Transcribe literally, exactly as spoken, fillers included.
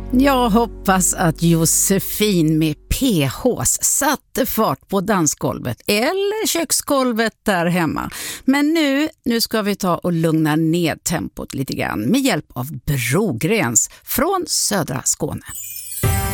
Jag hoppas att Josefin med P H:s satte fart på dansgolvet eller köksgolvet där hemma. Men nu, nu ska vi ta och lugna ner tempot lite grann med hjälp av Brogrens från södra Skåne.